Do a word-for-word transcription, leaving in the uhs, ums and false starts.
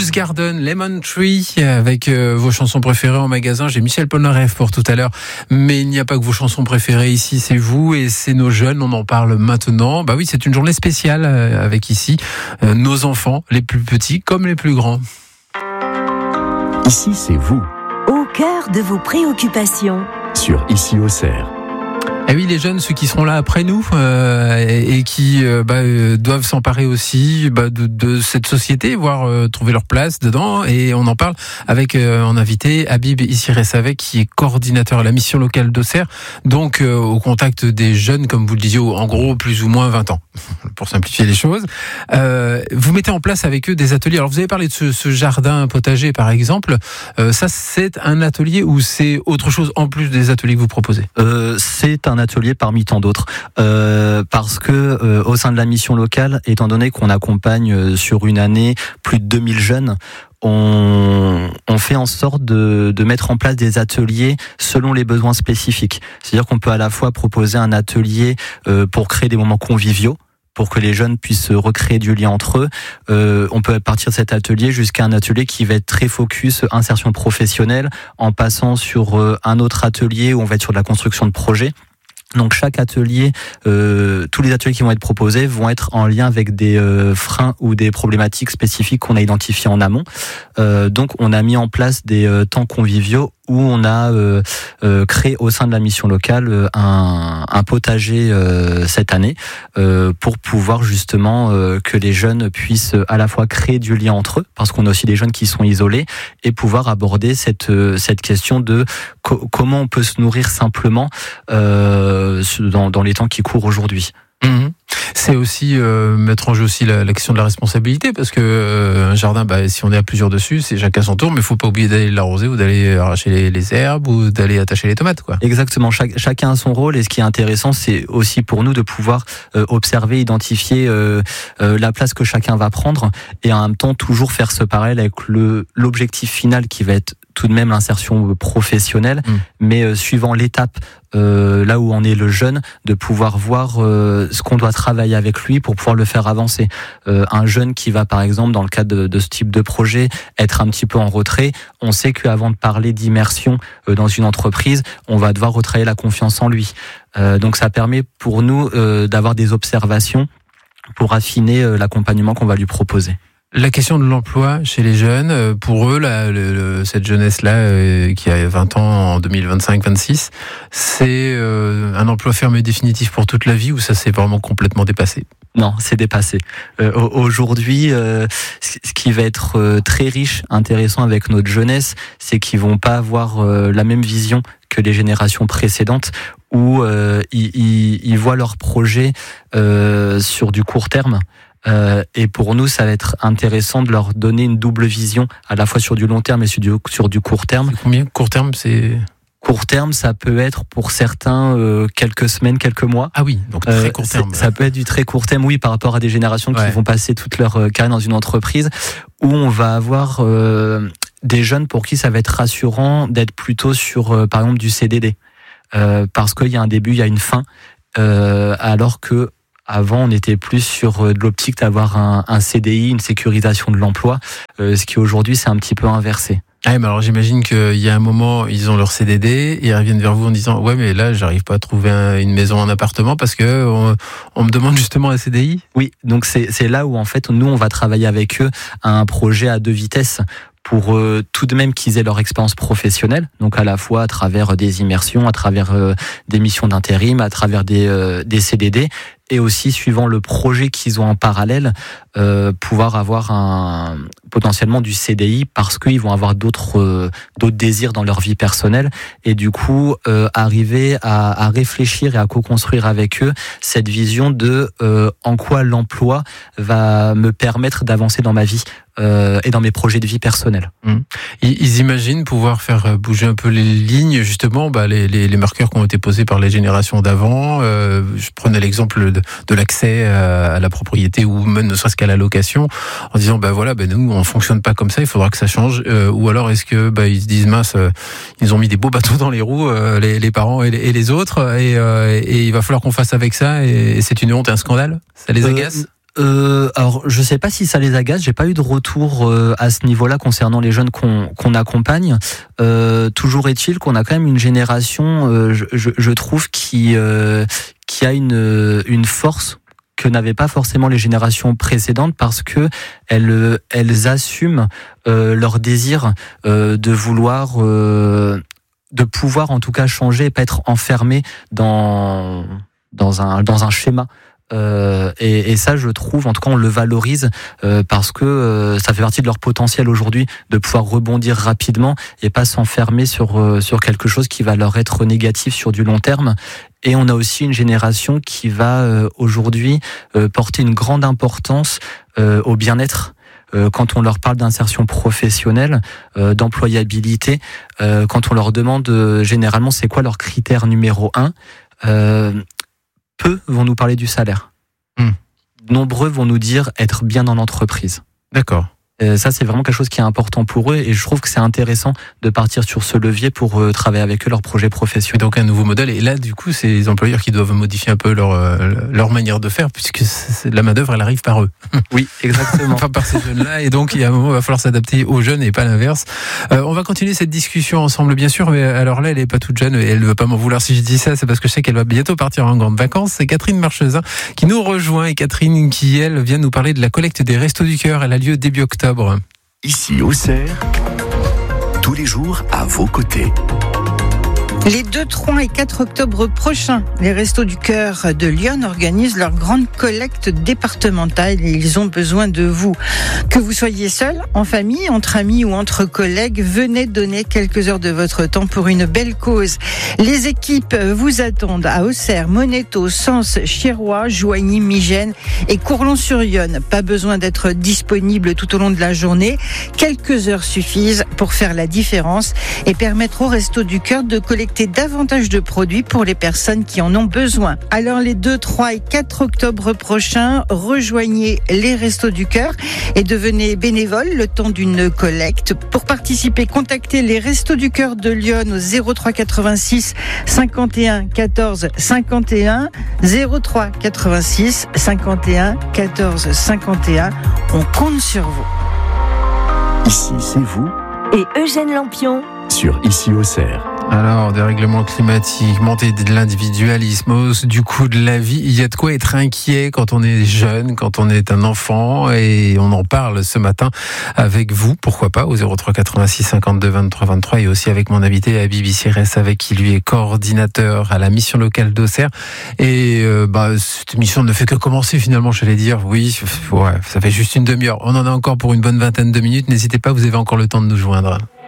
Fool's Garden, Lemon Tree, avec euh, vos chansons préférées en magasin. J'ai Michel Polnareff pour tout à l'heure, mais il n'y a pas que vos chansons préférées ici, c'est vous et c'est nos jeunes, on en parle maintenant. Bah oui, c'est une journée spéciale euh, avec ici euh, nos enfants, les plus petits comme les plus grands. Ici, c'est vous, au cœur de vos préoccupations. Sur Ici Auxerre. Et oui, les jeunes, ceux qui seront là après nous euh, et, et qui euh, bah, euh, doivent s'emparer aussi bah, de, de cette société, voire euh, trouver leur place dedans. Et on en parle avec euh, en invité Habib Issiré-Savet, qui est coordinateur à la mission locale d'Auxerre, donc euh, au contact des jeunes, comme vous le disiez, en gros plus ou moins vingt ans, pour simplifier les choses. Euh, vous mettez en place avec eux des ateliers. Alors vous avez parlé de ce, ce jardin potager, par exemple. Euh, ça, c'est un atelier ou c'est autre chose en plus des ateliers que vous proposez ? euh, C'est un atelier parmi tant d'autres, euh, parce que euh, au sein de la mission locale, étant donné qu'on accompagne euh, sur une année plus de deux mille jeunes, on, on fait en sorte de, de mettre en place des ateliers selon les besoins spécifiques. C'est-à-dire qu'on peut à la fois proposer un atelier euh, pour créer des moments conviviaux, pour que les jeunes puissent recréer du lien entre eux. Euh, on peut partir de cet atelier jusqu'à un atelier qui va être très focus insertion professionnelle, en passant sur euh, un autre atelier où on va être sur de la construction de projets. Donc chaque atelier, euh, tous les ateliers qui vont être proposés vont être en lien avec des euh, freins ou des problématiques spécifiques qu'on a identifiées en amont. Euh, donc on a mis en place des euh, temps conviviaux où on a euh, euh, créé au sein de la mission locale euh, un, un potager euh, cette année euh, pour pouvoir justement euh, que les jeunes puissent à la fois créer du lien entre eux, parce qu'on a aussi des jeunes qui sont isolés, et pouvoir aborder cette, euh, cette question de co- comment on peut se nourrir simplement euh, dans, dans les temps qui courent aujourd'hui. Mmh. C'est aussi euh, mettre en jeu aussi la, la question de la responsabilité, parce que euh, un jardin, bah, si on est à plusieurs dessus, c'est chacun son tour, mais il faut pas oublier d'aller l'arroser ou d'aller arracher les, les herbes ou d'aller attacher les tomates, quoi. Exactement, Chaque, chacun a son rôle, et ce qui est intéressant, c'est aussi pour nous de pouvoir euh, observer, identifier euh, euh, la place que chacun va prendre, et en même temps toujours faire ce parallèle avec le, l'objectif final qui va être tout de même l'insertion professionnelle, mmh. mais euh, suivant l'étape, euh, là où en est le jeune, de pouvoir voir euh, ce qu'on doit travailler avec lui pour pouvoir le faire avancer. Euh, un jeune qui va, par exemple, dans le cadre de, de ce type de projet, être un petit peu en retrait, on sait qu'avant de parler d'immersion euh, dans une entreprise, on va devoir retravailler la confiance en lui. Euh, donc ça permet pour nous euh, d'avoir des observations pour affiner euh, l'accompagnement qu'on va lui proposer. La question de l'emploi chez les jeunes, pour eux, là, le, le, cette jeunesse-là, euh, qui a vingt ans en deux mille vingt-cinq vingt-six, c'est euh, un emploi ferme et définitif pour toute la vie, ou ça s'est vraiment complètement dépassé ? Non, c'est dépassé. Euh, aujourd'hui, euh, ce qui va être euh, très riche, intéressant avec notre jeunesse, c'est qu'ils vont pas avoir euh, la même vision que les générations précédentes, où euh, ils, ils, ils voient leurs projets euh, sur du court terme. Euh, et pour nous, ça va être intéressant de leur donner une double vision, à la fois sur du long terme et sur du, sur du court terme. C'est combien court terme, c'est... Court terme, ça peut être pour certains euh, quelques semaines, quelques mois. Ah oui, donc très euh, court terme. Ça peut être du très court terme, oui, par rapport à des générations ouais. qui vont passer toute leur euh, carrière dans une entreprise, où on va avoir euh, des jeunes pour qui ça va être rassurant d'être plutôt sur, euh, par exemple, du C D D. Euh, parce qu'il y a un début, il y a une fin, euh, alors que avant, on était plus sur de l'optique d'avoir un, un C D I, une sécurisation de l'emploi, euh, ce qui aujourd'hui, c'est un petit peu inversé. Ah, mais alors j'imagine qu'il y a un moment, ils ont leur C D D, ils reviennent vers vous en disant « Ouais, mais là, j'arrive pas à trouver un, une maison, un appartement parce que on, on me demande justement un C D I ». Oui, donc c'est, c'est là où en fait, nous, on va travailler avec eux à un projet à deux vitesses, pour euh, tout de même qu'ils aient leur expérience professionnelle, donc à la fois à travers des immersions, à travers euh, des missions d'intérim, à travers des, euh, des C D D, et aussi suivant le projet qu'ils ont en parallèle, euh, pouvoir avoir un, potentiellement du C D I, parce qu'ils vont avoir d'autres, euh, d'autres désirs dans leur vie personnelle, et du coup euh, arriver à, à réfléchir et à co-construire avec eux cette vision de euh, en quoi l'emploi va me permettre d'avancer dans ma vie. Euh, et dans mes projets de vie personnels. Mmh. Ils imaginent pouvoir faire bouger un peu les lignes, justement, bah, les, les, les marqueurs qui ont été posés par les générations d'avant. Euh, je prenais l'exemple de, de l'accès à, à la propriété, ou même ne serait-ce qu'à la location, en disant bah voilà, bah, nous on fonctionne pas comme ça, il faudra que ça change. Euh, ou alors est-ce que bah, ils se disent mince, euh, ils ont mis des beaux bateaux dans les roues, euh, les, les parents et les, et les autres, et, euh, et il va falloir qu'on fasse avec ça, et, et c'est une honte et un scandale. Ça les agace ? euh... Euh, alors, je sais pas si ça les agace. J'ai pas eu de retour euh, à ce niveau-là concernant les jeunes qu'on qu'on accompagne. Euh, toujours est-il qu'on a quand même une génération, euh, je, je, je trouve, qui euh, qui a une une force que n'avaient pas forcément les générations précédentes, parce que elles elles assument euh, leur désir euh, de vouloir euh, de pouvoir en tout cas changer et pas être enfermé dans dans un dans un schéma. Euh, et, et ça, je trouve, en tout cas, on le valorise euh, parce que euh, ça fait partie de leur potentiel aujourd'hui de pouvoir rebondir rapidement et pas s'enfermer sur euh, sur quelque chose qui va leur être négatif sur du long terme. Et on a aussi une génération qui va euh, aujourd'hui euh, porter une grande importance euh, au bien-être. Euh, quand on leur parle d'insertion professionnelle, euh, d'employabilité, euh, quand on leur demande euh, généralement c'est quoi leur critère numéro un, euh, peu vont nous parler du salaire. Mmh. Nombreux vont nous dire être bien dans l'entreprise. D'accord. Euh, ça, c'est vraiment quelque chose qui est important pour eux, et je trouve que c'est intéressant de partir sur ce levier pour euh, travailler avec eux leurs projets professionnels. Et donc un nouveau modèle. Et là, du coup, c'est les employeurs qui doivent modifier un peu leur euh, leur manière de faire, puisque c'est, la main d'œuvre, elle arrive par eux. Oui, exactement. Enfin, par ces jeunes-là. Et donc, il y a un moment, il va falloir s'adapter aux jeunes et pas l'inverse. Euh, on va continuer cette discussion ensemble, bien sûr. Mais alors là, elle est pas toute jeune et elle ne veut pas m'en vouloir si je dis ça. C'est parce que je sais qu'elle va bientôt partir en grande vacances. C'est Catherine Marchesin qui nous rejoint, et Catherine qui, elle, vient nous parler de la collecte des Restos du Cœur. Elle a lieu début octobre. Ici Auxerre, tous les jours à vos côtés. Les deux, trois et quatre octobre prochains, les Restos du Cœur de Lyon organisent leur grande collecte départementale et ils ont besoin de vous. Que vous soyez seul, en famille, entre amis ou entre collègues, venez donner quelques heures de votre temps pour une belle cause. Les équipes vous attendent à Auxerre, Monéto, Sens, Chirois, Joigny, Migène et Courlon-sur-Yonne. Pas besoin d'être disponible tout au long de la journée. Quelques heures suffisent pour faire la différence et permettre aux Restos du Cœur de collecter davantage de produits pour les personnes qui en ont besoin. Alors les deux, trois et quatre octobre prochains, rejoignez les Restos du Cœur et devenez bénévole le temps d'une collecte. Pour participer, contactez les Restos du Cœur de Lyon au zéro trois quatre-vingt-six cinquante et un quatorze cinquante et un, zéro trois quatre-vingt-six cinquante et un quatorze cinquante et un. On compte sur vous. Ici, c'est vous. Et Eugène Lampion Sur Ici Auxerre. Alors, dérèglement climatique, montée de l'individualisme, hausse du coût de la vie, il y a de quoi être inquiet quand on est jeune, quand on est un enfant, et on en parle ce matin avec vous, pourquoi pas, au zéro trois quatre-vingt-six cinquante-deux vingt-trois vingt-trois, et aussi avec mon invité à B B C R S, avec qui lui est coordinateur à la mission locale d'Auxerre. Et euh, bah, cette émission ne fait que commencer finalement, j'allais dire, oui, ouais, ça fait juste une demi-heure. On en a encore pour une bonne vingtaine de minutes, n'hésitez pas, vous avez encore le temps de nous joindre.